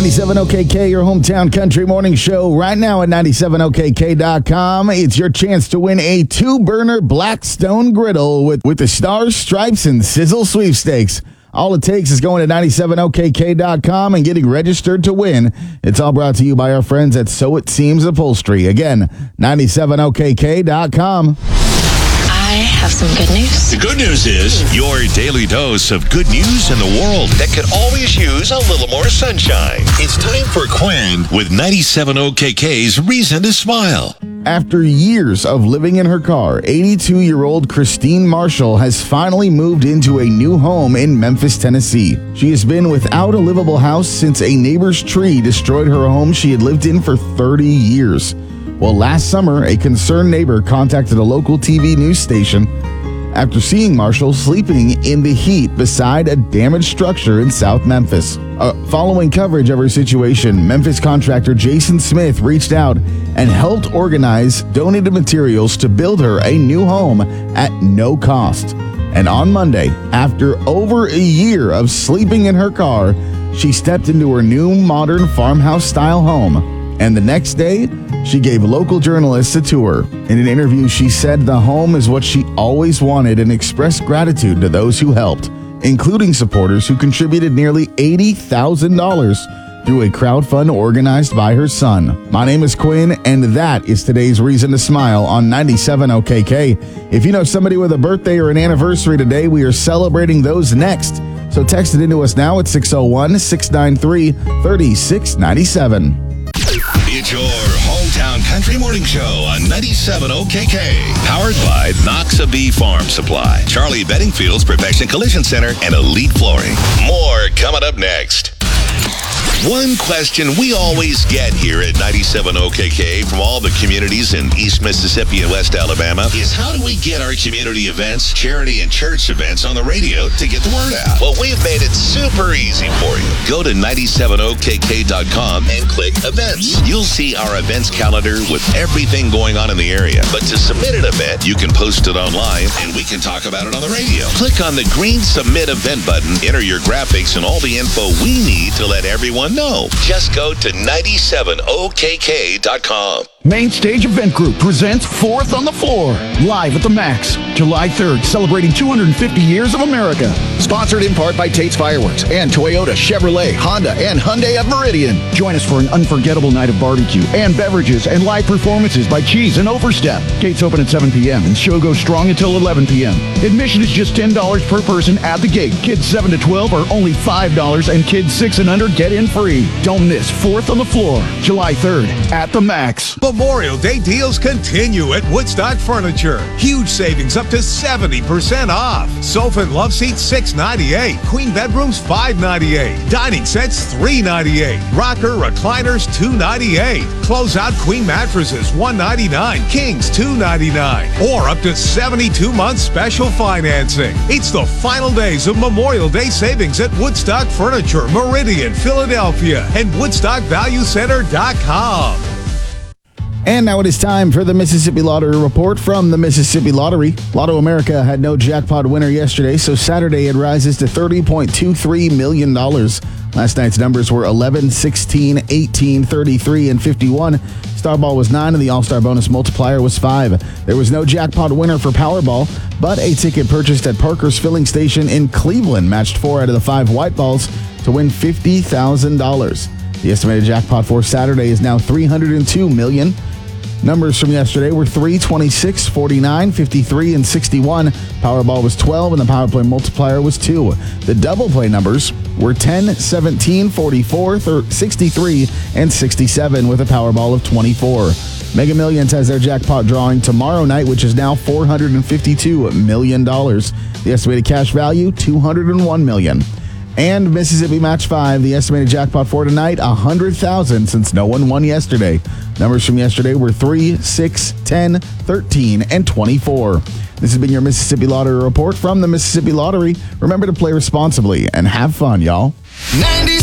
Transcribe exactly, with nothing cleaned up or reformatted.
ninety-seven O K K, your hometown country morning show, right now at ninety-seven O K K dot com. It's your chance to win a two-burner Blackstone griddle with, with the Stars, Stripes, and Sizzle sweepstakes. All it takes is going to ninety-seven O K K dot com and getting registered to win. It's all brought to you by our friends at So It Seems Upholstery. Again, ninety-seven O K K dot com. I have some good news. The good news is your daily dose of good news in the world that could always use a little more sunshine. It's time for Quinn with ninety-seven O K K's Reason to Smile. After years of living in her car, eighty-two-year-old Christine Marshall has finally moved into a new home in Memphis, Tennessee. She has been without a livable house since a neighbor's tree destroyed her home she had lived in for thirty years. Well, last summer, a concerned neighbor contacted a local T V news station after seeing Marshall sleeping in the heat beside a damaged structure in South Memphis. Uh, following coverage of her situation, Memphis contractor Jason Smith reached out and helped organize donated materials to build her a new home at no cost. And on Monday, after over a year of sleeping in her car, she stepped into her new modern farmhouse-style home. And the next day, she gave local journalists a tour. In an interview, she said the home is what she always wanted and expressed gratitude to those who helped, including supporters who contributed nearly eighty thousand dollars through a crowdfund organized by her son. My name is Quinn, and that is today's Reason to Smile on ninety-seven O K K. If you know somebody with a birthday or an anniversary today, we are celebrating those next. So text it into us now at six oh one, six nine three, three six nine seven. It's your hometown country morning show on ninety-seven O K K. Powered by Noxa Farm Supply, Charlie Bedingfield's Perfection Collision Center, and Elite Flooring. More coming up next. One question we always get here at ninety-seven O K K from all the communities in East Mississippi and West Alabama is how do we get our community events, charity, and church events on the radio to get the word out? Well, we've made it super easy for you. Go to ninety-seven O K K dot com and click events. You'll see our events calendar with everything going on in the area. But to submit an event, you can post it online and we can talk about it on the radio. Click on the green submit event button, enter your graphics and all the info we need to let everyone know. Just go to ninety-seven O K K dot com. Main Stage Event Group presents Fourth on the Floor, live at the Max, July third, celebrating two hundred fifty years of America. Sponsored in part by Tate's Fireworks and Toyota, Chevrolet, Honda, and Hyundai of Meridian. Join us for an unforgettable night of barbecue and beverages and live performances by Cheese and Overstep. Gates open at seven p.m. and show goes strong until eleven p.m. Admission is just ten dollars per person at the gate. Kids seven to twelve are only five dollars, and kids six and under get in free. Don't miss Fourth on the Floor, July third at the Max. Memorial Day deals continue at Woodstock Furniture. Huge savings up to seventy percent off. Sofa and love seats six ninety-eight. Queen bedrooms five ninety-eight. Dining sets three ninety-eight. Rocker recliners two ninety-eight. Closeout queen mattresses one ninety-nine. Kings two ninety-nine. Or up to seventy-two months special financing. It's the final days of Memorial Day savings at Woodstock Furniture, Meridian, Philadelphia, and Woodstock Value Center dot com. And now it is time for the Mississippi Lottery Report from the Mississippi Lottery. Lotto America had no jackpot winner yesterday, so Saturday it rises to thirty point two three million dollars. Last night's numbers were eleven, sixteen, eighteen, thirty-three, and fifty-one. Starball was nine, and the All-Star bonus multiplier was five. There was no jackpot winner for Powerball, but a ticket purchased at Parker's Filling Station in Cleveland matched four out of the five white balls to win fifty thousand dollars. The estimated jackpot for Saturday is now three hundred two million dollars. Numbers from yesterday were three, twenty-six, forty-nine, fifty-three, and sixty-one. Powerball was twelve, and the Power Play multiplier was two. The double play numbers were ten, seventeen, forty-four, sixty-three, and sixty-seven, with a Powerball of twenty-four. Mega Millions has their jackpot drawing tomorrow night, which is now four hundred fifty-two million dollars. The estimated cash value, two hundred one million dollars. And Mississippi Match five, the estimated jackpot for tonight, one hundred thousand dollars since no one won yesterday. Numbers from yesterday were three, six, ten, thirteen, and twenty-four. This has been your Mississippi Lottery Report from the Mississippi Lottery. Remember to play responsibly and have fun, y'all. ninety